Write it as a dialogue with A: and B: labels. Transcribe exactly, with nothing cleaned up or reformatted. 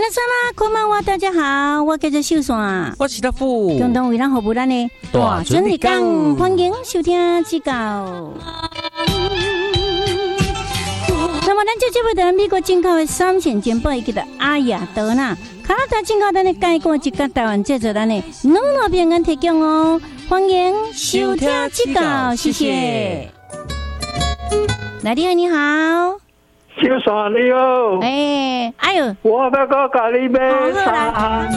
A: 皆様こんばんは，大家好，我叫做秀山，
B: 我是大富，
A: 共同为咱服务咱的大准日讲，欢迎收听指教。那么，咱这节目的美国进口的三线煎包，伊叫做阿雅德纳，加拿大进口咱的介锅一甲台湾制作咱的两路平安提供哦，欢迎收听指教，谢谢。来，你好，你好。
C: 小山你好，
A: 哎，哎呦，
C: 我要个咖喱杯茶。